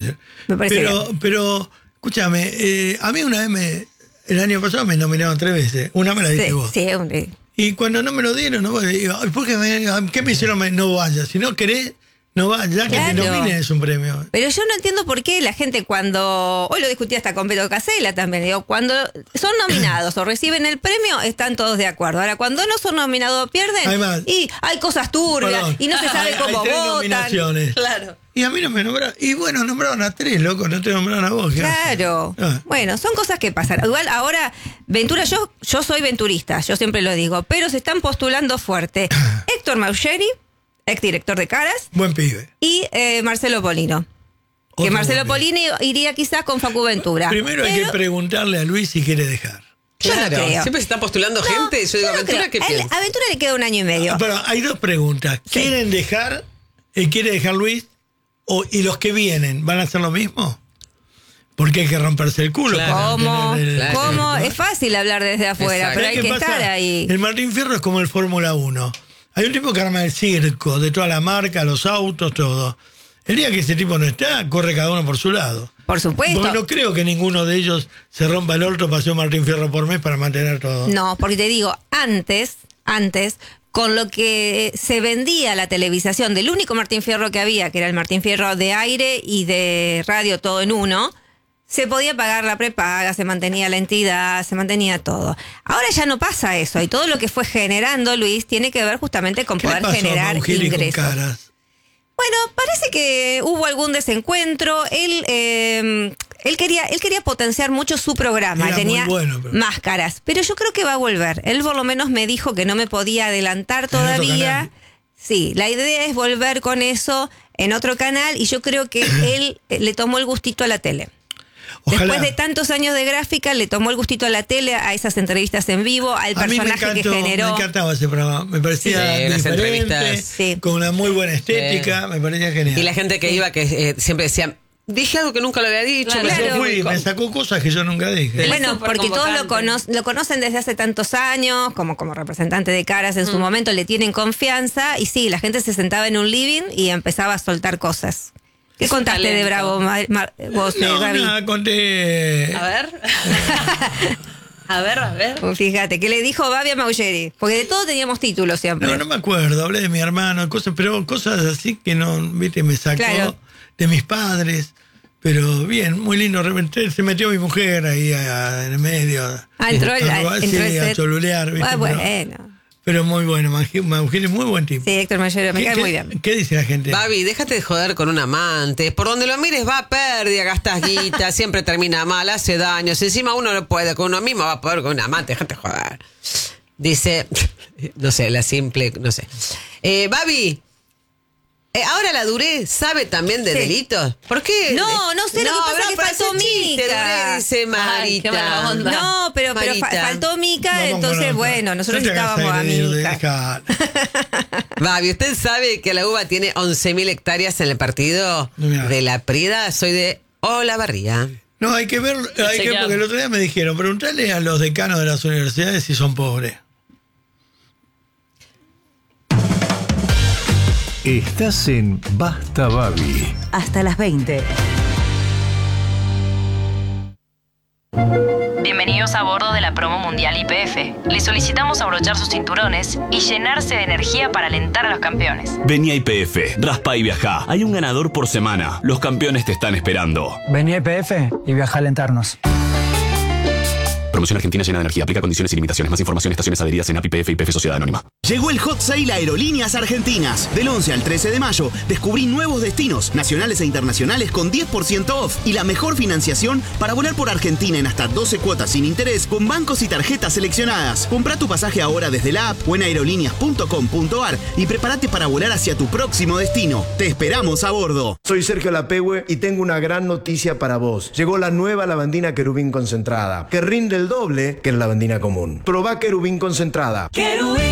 ser. Me parece pero escúchame, a mí una vez el año pasado me nominaron 3 veces. Una me la diste vos. Sí, Y cuando no me lo dieron, no voy. Digo, ¿por qué qué me hicieron? No vayas. Si no querés, no vayas. Ya que te nominen es un premio. Pero yo no entiendo por qué la gente cuando... Hoy lo discutí hasta con Beto Casella también. Digo, cuando son nominados o reciben el premio, están todos de acuerdo. Ahora, cuando no son nominados, pierden. Además, y hay cosas turbias. Perdón. Y no se sabe cómo hay 3 votan. nominaciones. Claro. Y a mí no me nombraron. Y bueno, nombraron a 3, loco. No te nombraron a vos. Claro. Bueno, son cosas que pasan. Igual ahora, Ventura, yo soy venturista, yo siempre lo digo, pero se están postulando fuerte Héctor Maugeri, exdirector de Caras. Buen pibe. Y Marcelo Polino. Que Otro Marcelo buen pibe. Polino iría quizás con Facu Ventura. Primero hay que preguntarle a Luis si quiere dejar. Yo no creo. Siempre se está postulando gente. Yo digo, no ¿Ventura creo. qué piensa? A Ventura le queda 1 año y medio. Pero hay 2 preguntas. ¿Quieren dejar? ¿Quiere dejar Luis? ¿Y los que vienen van a hacer lo mismo? Porque hay que romperse el culo. Claro. ¿Cómo? Es fácil hablar desde afuera, Exacto. pero hay que estar ahí. El Martín Fierro es como el Fórmula 1. Hay un tipo que arma el circo, de toda la marca, los autos, todo. El día que ese tipo no está, corre cada uno por su lado. Por supuesto. Porque no creo que ninguno de ellos se rompa el orto para hacer un Martín Fierro por mes para mantener todo. No, porque te digo, antes, con lo que se vendía la televisación del único Martín Fierro que había, que era el Martín Fierro de aire y de radio todo en uno, se podía pagar la prepaga, se mantenía la entidad, se mantenía todo. Ahora ya no pasa eso, y todo lo que fue generando, Luis, tiene que ver justamente con ¿Qué poder le pasó generar a Maugeri con ingresos. Caras? Bueno, parece que hubo algún desencuentro. Él quería potenciar mucho su programa. Era tenía muy bueno, pero... máscaras. Pero yo creo que va a volver. Él por lo menos me dijo que no me podía adelantar otro todavía. canal. Sí, la idea es volver con eso en otro canal. Y yo creo que él le tomó el gustito a la tele. Ojalá. Después de tantos años de gráfica, le tomó el gustito a la tele, a esas entrevistas en vivo, al personaje que generó. Me encantaba ese programa. Me parecía Sí, unas diferente, entrevistas. con una muy buena estética. Me parecía genial. Y la gente que iba, que siempre decía, dije algo que nunca lo había dicho. Claro. Me sacó cosas que yo nunca dije. Bueno, porque todos lo conocen desde hace tantos años, como representante de Caras en su momento, le tienen confianza, y sí, la gente se sentaba en un living y empezaba a soltar cosas. ¿Qué contaste de Bravo, vos, Gaby? No, conté... A ver. Fíjate, ¿qué le dijo Babi a Maugeri? Porque de todo teníamos títulos siempre. No me acuerdo, hablé de mi hermano, pero cosas así que no, viste, me sacó de mis padres. Pero bien, muy lindo. Se metió mi mujer ahí en el medio. Entró a cholulear, ¿viste? Bueno. Pero muy bueno, Maugeri es muy buen tipo. Sí, Héctor Maugeri, me cae muy bien. ¿Qué dice la gente? Babi, déjate de joder con un amante. Por donde lo mires va a pérdida, gastas guita, siempre termina mal, hace daños. Encima uno no puede con uno mismo, va a poder con un amante, déjate de joder. Dice, no sé, Babi, ahora la Duré sabe también de delitos. ¿Por qué? No sé, lo que pasa es que faltó Mica. Dice Marita. qué mala onda. No, pero faltó Mica, Vamos entonces con otra. bueno, nosotros No te hagas necesitábamos a agredir, Mica. Babi, ¿usted sabe que la UBA tiene 11.000 hectáreas en el partido de La Prida? Soy de Olavarría. No, hay que ver, porque el otro día me dijeron, preguntale a los decanos de las universidades si son pobres. Estás en Basta Babi. Hasta las 20. Bienvenidos a bordo de la promo mundial YPF. Les solicitamos abrochar sus cinturones y llenarse de energía para alentar a los campeones. Vení a YPF, raspa y viajá. Hay un ganador por semana. Los campeones te están esperando. Vení a YPF y viaja a alentarnos. Promoción Argentina llena de energía. Aplica condiciones y limitaciones. Más información, estaciones adheridas en API YPF y YPF Sociedad Anónima. Llegó el Hot Sale Aerolíneas Argentinas. Del 11 al 13 de mayo, descubrí nuevos destinos, nacionales e internacionales con 10% off y la mejor financiación para volar por Argentina en hasta 12 cuotas sin interés con bancos y tarjetas seleccionadas. Comprá tu pasaje ahora desde la app o en aerolíneas.com.ar y prepárate para volar hacia tu próximo destino. Te esperamos a bordo. Soy Sergio Lapehue y tengo una gran noticia para vos. Llegó la nueva lavandina Querubín concentrada, que rinde el doble que la lavandina común. Probá Querubín concentrada.